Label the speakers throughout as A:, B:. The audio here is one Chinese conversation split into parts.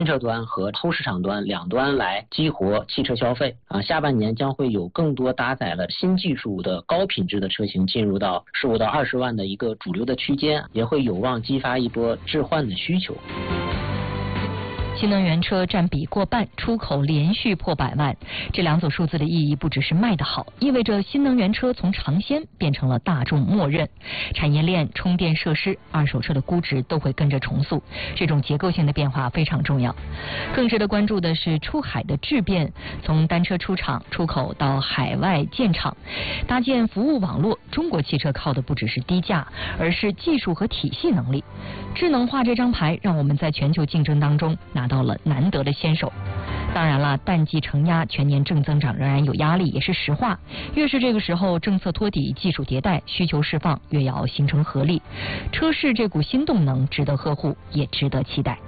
A: 建设端和后市场端两端来激活汽车消费下半年将会有更多搭载了新技术的高品质的车型进入到15到20万的一个主流的区间，也会有望激发一波置换的需求。
B: 新能源车占比过半，出口连续破100万，这两组数字的意义不只是卖得好，意味着新能源车从尝鲜变成了大众默认，产业链、充电设施、二手车的估值都会跟着重塑，这种结构性的变化非常重要。更值得关注的是出海的质变，从单车出厂、出口到海外建厂，搭建服务网络，中国汽车靠的不只是低价，而是技术和体系能力。智能化这张牌让我们在全球竞争当中拿到了难得的先手。当然了，淡季承压，全年正增长仍然有压力，也是实话。越是这个时候，政策托底、技术迭代、需求释放，越要形成合力。车市这股新动能值得呵护，也值得期待。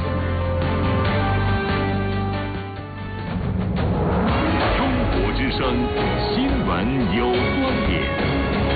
C: 中国之声，新闻有观点。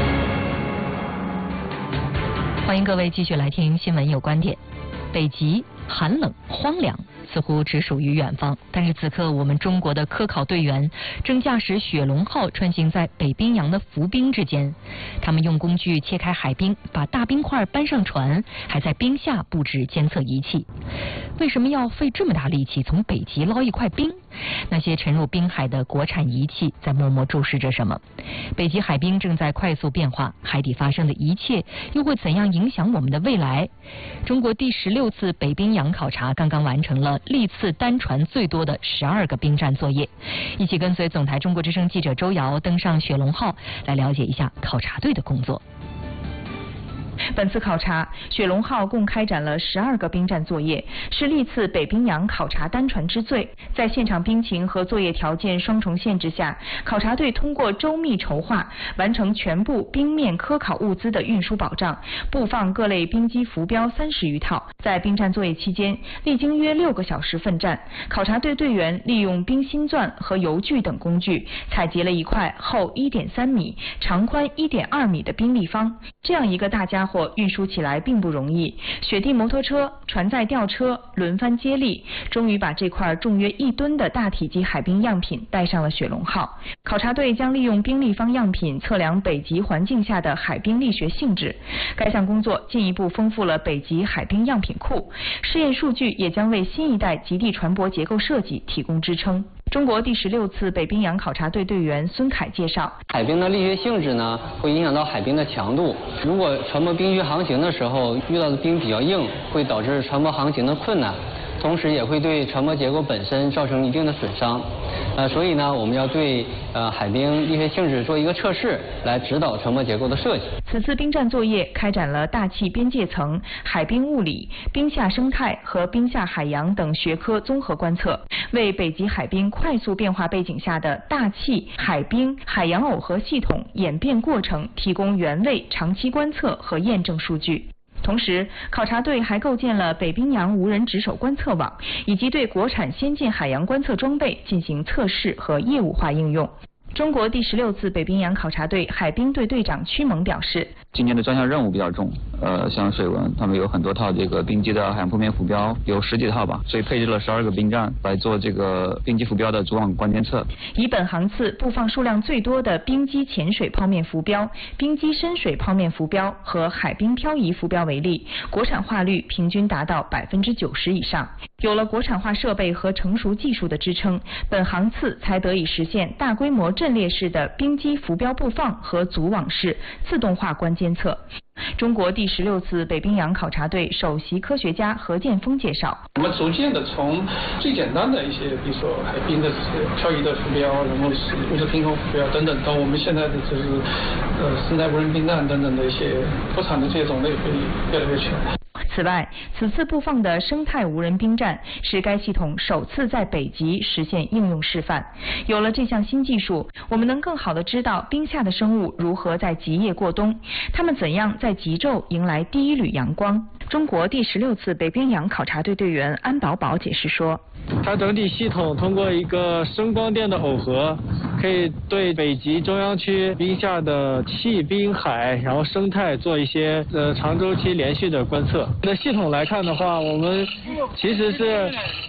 B: 欢迎各位继续来听新闻有观点。北极寒冷荒凉，似乎只属于远方，但是此刻我们中国的科考队员正驾驶雪龙号穿行在北冰洋的浮冰之间，他们用工具切开海冰，把大冰块搬上船，还在冰下布置监测仪器。为什么要费这么大力气从北极捞一块冰？那些沉入冰海的国产仪器在默默注视着什么？北极海冰正在快速变化，海底发生的一切又会怎样影响我们的未来？中国第16次北冰洋考察刚刚完成了历次单船最多的12个冰站作业。一起跟随总台中国之声记者周瑶登上雪龙号，来了解一下考察队的工作。
D: 本次考察，雪龙号共开展了12个冰站作业，是历次北冰洋考察单船之最。在现场冰情和作业条件双重限制下，考察队通过周密筹划，完成全部冰面科考物资的运输保障，布放各类冰机浮标30余套。在冰站作业期间，历经约6个小时奋战，考察队队员利用冰心钻和油锯等工具，采集了一块厚1.3米、长宽1.2米的冰立方。这样一个大家伙运输起来并不容易，雪地摩托车、船载吊车轮番接力，终于把这块重约1吨的大体积海冰样品带上了雪龙号。考察队将利用冰立方样品测量北极环境下的海冰力学性质。该项工作进一步丰富了北极海冰样品库，试验数据也将为新一代极地船舶结构设计提供支撑。中国第16次北冰洋考察队队员孙凯介绍，
E: 海冰的力学性质呢，会影响到海冰的强度。如果船舶冰区航行的时候遇到的冰比较硬，会导致船舶航行的困难，同时也会对船舶结构本身造成一定的损伤。所以呢，我们要对海冰力学性质做一个测试，来指导船舶结构的设计。
D: 此次冰站作业开展了大气边界层、海冰物理、冰下生态和冰下海洋等学科综合观测，为北极海冰快速变化背景下的大气、海冰、海洋耦合系统演变过程提供原位长期观测和验证数据。同时，考察队还构建了北冰洋无人值守观测网，以及对国产先进海洋观测装备进行测试和业务化应用。中国第16次北冰洋考察队海冰队队长屈蒙表示，
F: 今年的专项任务比较重，像水文，他们有很多套这个冰机的海洋铺面浮标，有10几套吧，所以配置了12个冰站来做这个冰机浮标的主网观监测。
D: 以本航次布放数量最多的冰机潜水泡面浮标、冰机深水泡面浮标和海冰漂移浮标为例，国产化率平均达到90%以上。有了国产化设备和成熟技术的支撑，本航次才得以实现大规模阵列式的冰机浮标布放和组网式自动化观监测。中国第16次北冰洋考察队首席科学家何建峰介绍，
G: 我们逐渐的从最简单的一些，比如说海冰的漂移的浮标，然后是物质平衡浮标等等，到我们现在的就是生态无人冰站等等的一些国产的这些种类会越来越全。
D: 此外，此次布放的生态无人冰站是该系统首次在北极实现应用示范。有了这项新技术，我们能更好地知道冰下的生物如何在极夜过冬，它们怎样在极昼迎来第一缕阳光。中国第16次北冰洋考察队队员安宝宝解释说，
H: 它整体系统通过一个声光电的耦合，可以对北极中央区冰下的气、冰、海，然后生态做一些长周期连续的观测。的系统来看的话，我们其实是